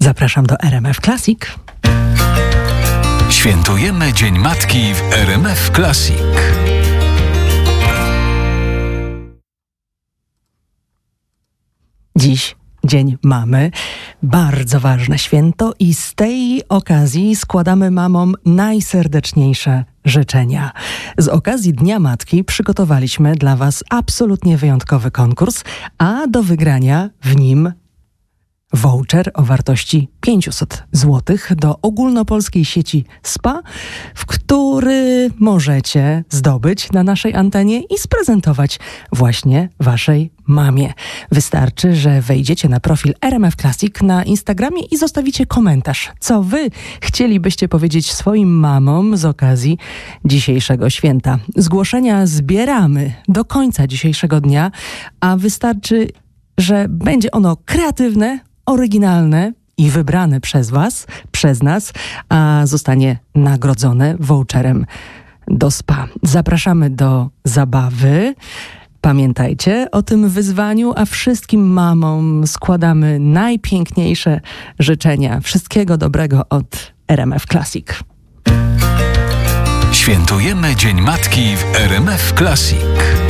Zapraszam do RMF Classic. Świętujemy Dzień Matki w RMF Classic. Dziś Dzień Mamy. Bardzo ważne święto i z tej okazji składamy mamom najserdeczniejsze życzenia. Z okazji Dnia Matki przygotowaliśmy dla Was absolutnie wyjątkowy konkurs, a do wygrania w nim voucher o wartości 500 zł do ogólnopolskiej sieci spa, w który możecie zdobyć na naszej antenie i sprezentować właśnie Waszej mamie. Wystarczy, że wejdziecie na profil RMF Classic na Instagramie i zostawicie komentarz, co Wy chcielibyście powiedzieć swoim mamom z okazji dzisiejszego święta. Zgłoszenia zbieramy do końca dzisiejszego dnia, a wystarczy, że będzie ono kreatywne, oryginalne i wybrane przez Was, przez nas, a zostanie nagrodzone voucherem do spa. Zapraszamy do zabawy. Pamiętajcie o tym wyzwaniu, a wszystkim mamom składamy najpiękniejsze życzenia. Wszystkiego dobrego od RMF Classic. Świętujemy Dzień Matki w RMF Classic.